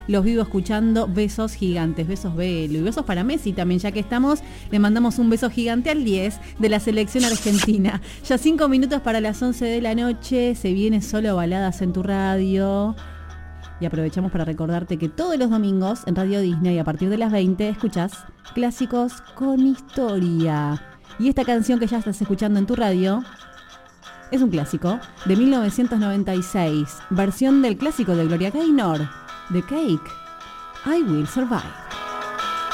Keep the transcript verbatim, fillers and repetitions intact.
Los vivo escuchando, besos gigantes, besos Belu y besos para Messi también, ya que estamos, le mandamos un beso gigante al diez de la selección argentina. Ya cinco minutos para las once de la noche, se viene Solo Baladas en tu radio. Y aprovechamos para recordarte que todos los domingos en Radio Disney a partir de las veinte escuchás Clásicos con Historia. Y esta canción que ya estás escuchando en tu radio es un clásico de mil novecientos noventa y seis, versión del clásico de Gloria Gaynor, The Cake, I Will Survive.